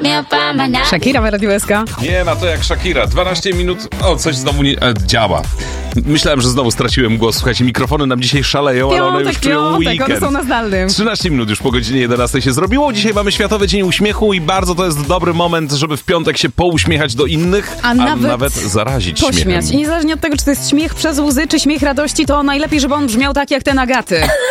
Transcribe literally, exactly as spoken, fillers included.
Shakira w Radiu S K. Nie, na to jak Shakira. dwanaście minut, o, coś znowu nie e, działa. Myślałem, że znowu straciłem głos. Słuchajcie, mikrofony nam dzisiaj szaleją, ale one już czują piątek, one weekend. są na zdalnym. trzynaście minut już po godzinie jedenastej się zrobiło. Dzisiaj mamy Światowy Dzień Uśmiechu i bardzo to jest dobry moment, żeby w piątek się pouśmiechać do innych, a, a nawet, nawet zarazić pośmiać. śmiechem. I niezależnie od tego, czy to jest śmiech przez łzy, czy śmiech radości, to najlepiej, żeby on brzmiał tak jak ten Agaty.